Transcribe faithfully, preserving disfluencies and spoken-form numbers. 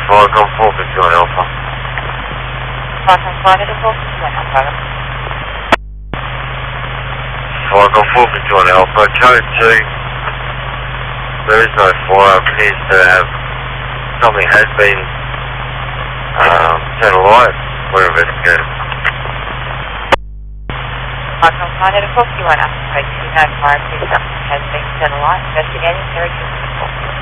Falcon four fifty-one Alpha. Falcon flight at four fifty-one Alpha. Falcon four fifty-one Alpha, code two. There is no fire, appears to have, something has been um, set alight. We're investigating. Falcon flight at four fifty-one Alpha, code two, no fire, please something has been set alight, investigating, very good.